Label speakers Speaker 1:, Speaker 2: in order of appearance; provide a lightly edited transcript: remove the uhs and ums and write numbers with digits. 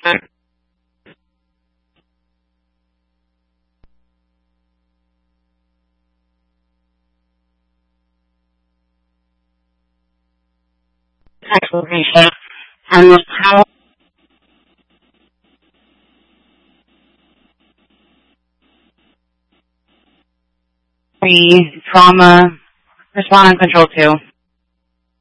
Speaker 1: Exploration and how we trauma respond and control to.